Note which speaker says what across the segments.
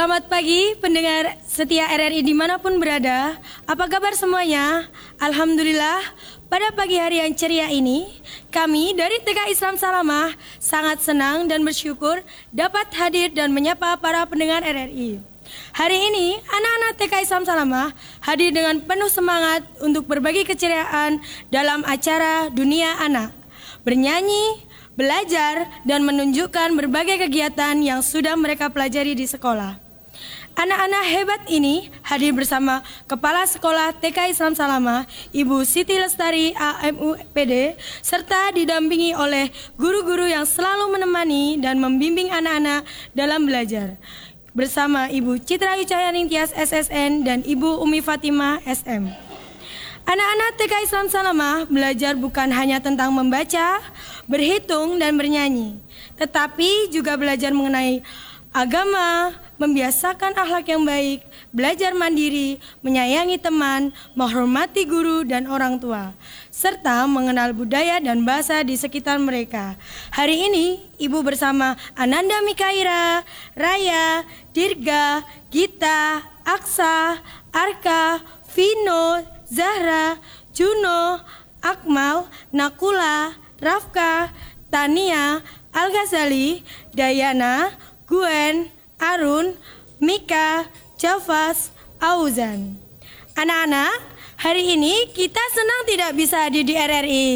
Speaker 1: Selamat pagi pendengar setia RRI dimanapun berada. Apa kabar semuanya? Alhamdulillah, pada pagi hari yang ceria ini kami dari TK Islam Salamah sangat senang dan bersyukur dapat hadir dan menyapa para pendengar RRI. Hari ini anak-anak TK Islam Salamah hadir dengan penuh semangat untuk berbagi keceriaan dalam acara Dunia Anak, bernyanyi, belajar, dan menunjukkan berbagai kegiatan yang sudah mereka pelajari di sekolah. Anak-anak hebat ini hadir bersama Kepala Sekolah TK Islam Salamah, Ibu Siti Lestari AMUPD, serta didampingi oleh guru-guru yang selalu menemani dan membimbing anak-anak dalam belajar, bersama Ibu Citra Yucayaningtyas SSN dan Ibu Umi Fatimah SM. Anak-anak TK Islam Salamah belajar bukan hanya tentang membaca, berhitung, dan bernyanyi, tetapi juga belajar mengenai agama, membiasakan akhlak yang baik, belajar mandiri, menyayangi teman, menghormati guru dan orang tua, serta mengenal budaya dan bahasa di sekitar mereka. Hari ini, Ibu bersama Ananda Mikaira, Raya, Dirga, Gita, Aksa, Arka, Vino, Zahra, Juno, Akmal, Nakula, Rafka, Tania, Al-Ghazali, Dayana, Gwen, Arun, Mika, Javas, Auzan. Anak-anak, hari ini kita senang tidak bisa hadir di RRI.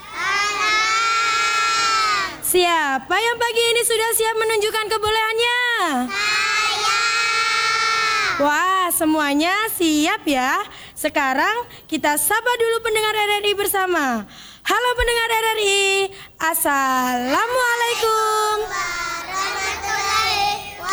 Speaker 1: Siapa yang pagi ini sudah siap menunjukkan kebolehannya? Wah, semuanya siap ya. Sekarang kita sapa dulu pendengar RRI bersama. Halo pendengar RRI, Assalamualaikum warahmatullahi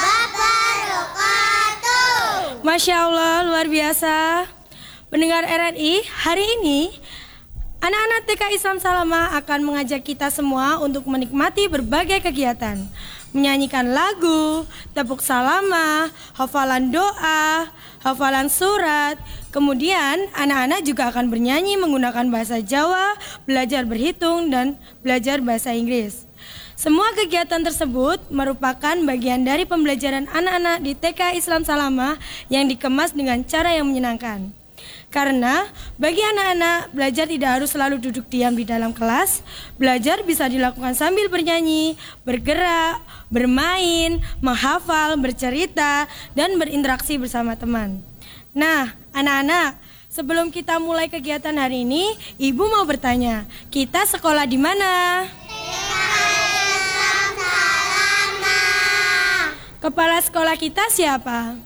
Speaker 1: wabarakatuh. Masya Allah, luar biasa. Pendengar RRI, hari ini anak-anak TK Islam Salamah akan mengajak kita semua untuk menikmati berbagai kegiatan, menyanyikan lagu, tepuk salamah, hafalan doa, hafalan surat. Kemudian anak-anak juga akan bernyanyi menggunakan bahasa Jawa, belajar berhitung, dan belajar bahasa Inggris. Semua kegiatan tersebut merupakan bagian dari pembelajaran anak-anak di TK Islam Salamah yang dikemas dengan cara yang menyenangkan. Karena bagi anak-anak, belajar tidak harus selalu duduk diam di dalam kelas. Belajar bisa dilakukan sambil bernyanyi, bergerak, bermain, menghafal, bercerita, dan berinteraksi bersama teman. Nah, anak-anak, sebelum kita mulai kegiatan hari ini, Ibu mau bertanya, kita sekolah di mana? Kepala sekolah kita siapa?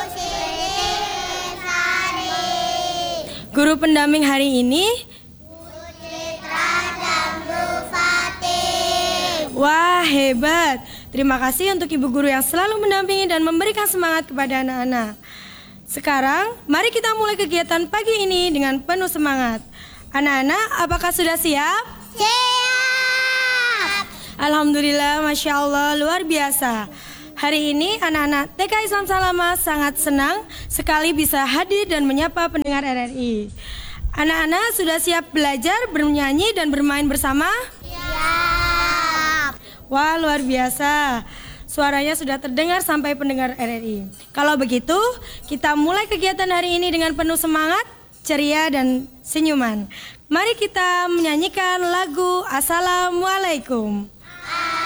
Speaker 1: Guru pendamping hari ini? Bu Citra dan Bu Fatim. Wah, hebat. Terima kasih untuk Ibu Guru yang selalu mendampingi dan memberikan semangat kepada anak-anak. Sekarang, mari kita mulai kegiatan pagi ini dengan penuh semangat. Anak-anak, apakah sudah siap?
Speaker 2: Siap.
Speaker 1: Alhamdulillah, Masya Allah, luar biasa. Hari ini anak-anak TK Islam Salamah sangat senang sekali bisa hadir dan menyapa pendengar RRI. Anak-anak sudah siap belajar, bernyanyi, dan bermain bersama?
Speaker 2: Siap.
Speaker 1: Wah, luar biasa. Suaranya sudah terdengar sampai pendengar RRI. Kalau begitu, kita mulai kegiatan hari ini dengan penuh semangat, ceria, dan senyuman. Mari kita menyanyikan lagu Assalamualaikum.